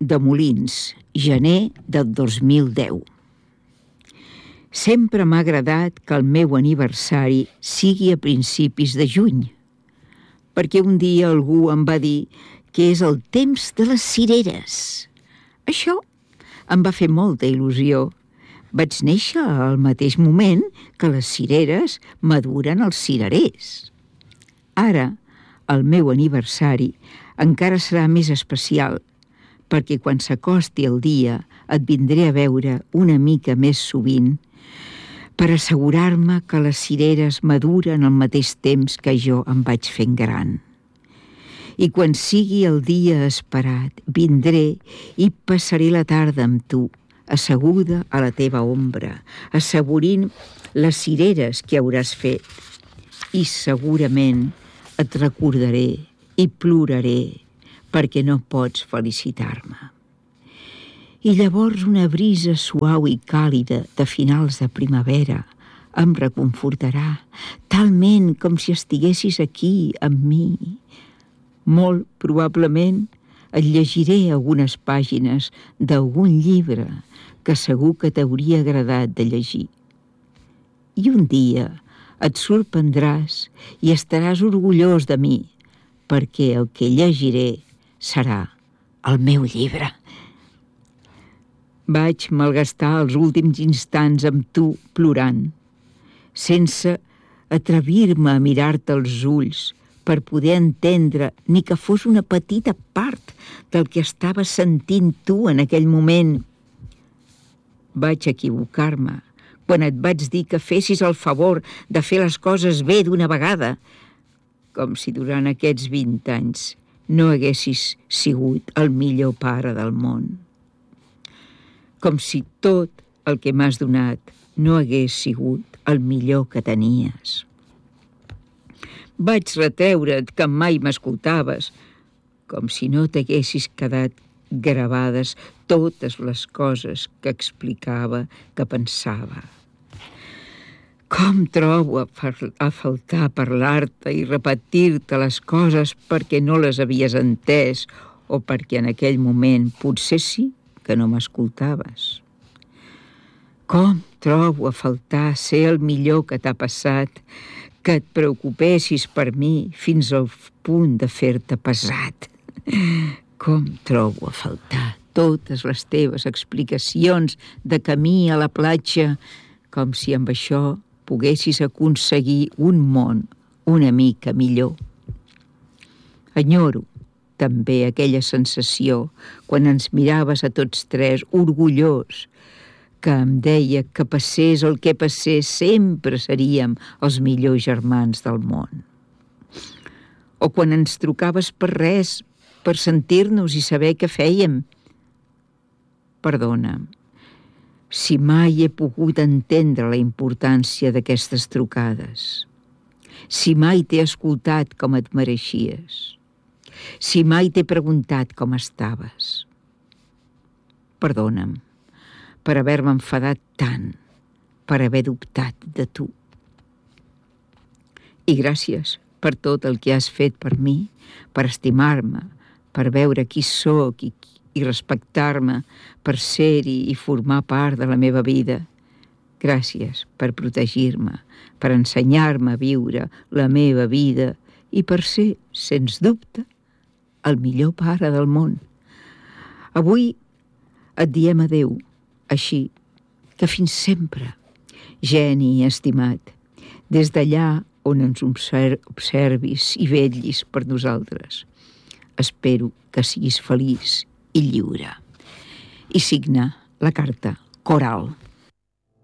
Molins, gener del 2010. Sempre m'ha agradat que el meu aniversari sigui a principis de juny, perquè un dia algú em va dir que és el temps de les cireres. Això em va fer molta il·lusió. Vaig néixer al mateix moment que les cireres maduren els cirerers. Ara, el meu aniversari encara serà més especial, perquè quan s'acosti el dia et vindré a veure una mica més sovint per assegurar-me que les cireres maduren al mateix temps que jo em vaig fent gran. I quan sigui el dia esperat, vindré i passaré la tarda amb tu, asseguda a la teva ombra, assaborint les cireres que hauràs fet. I segurament et recordaré i ploraré perquè no pots felicitar-me. I llavors una brisa suau i càlida de finals de primavera em reconfortarà, talment com si estiguessis aquí amb mi. Molt probablement et llegiré algunes pàgines d'algun llibre que segur que t'hauria agradat de llegir. I un dia et sorprendràs i estaràs orgullós de mi, perquè el que llegiré serà el meu llibre. Vaig malgastar els últims instants amb tu plorant, sense atrevir-me a mirar-te als ulls per poder entendre ni que fos una petita part del que estava sentint tu en aquell moment. Vaig equivocar-me quan et vaig dir que fessis el favor de fer les coses bé d'una vegada, com si durant aquests 20 anys no haguessis sigut el millor pare del món. Com si tot el que m'has donat no hagués sigut el millor que tenies. Vaig retreure't que mai m'escoltaves, com si no t'haguessis quedat gravades totes les coses que explicava, que pensava. Com trobo a faltar parlar-te i repetir-te les coses perquè no les havies entès o perquè en aquell moment potser sí que no m'escoltaves. Com trobo a faltar ser el millor que t'ha passat, que et preocupessis per mi fins al punt de fer-te pesat. Com trobo a faltar totes les teves explicacions de camí a la platja, com si amb això poguessis aconseguir un món una mica millor. Enyoro també aquella sensació quan ens miraves a tots tres orgullós, que em deia que passés el que passés sempre seríem els millors germans del món. O quan ens trucaves per res, per sentir-nos i saber què fèiem. Perdona'm, si mai he pogut entendre la importància d'aquestes trucades, si mai t'he escoltat com et mereixies, si mai t'he preguntat com estaves. Perdona'm per haver-me enfadat tant, per haver dubtat de tu. I gràcies per tot el que has fet per mi, per estimar-me, per veure qui sóc i respectar-me, per ser-hi i formar part de la meva vida. Gràcies per protegir-me, per ensenyar-me a viure la meva vida i per ser, sens dubte, el millor pare del món. Avui et diem adeu, així que fins sempre, geni estimat, des d'allà on ens observis i vetllis per nosaltres. Espero que siguis feliç i lliure. I signa la carta Coral.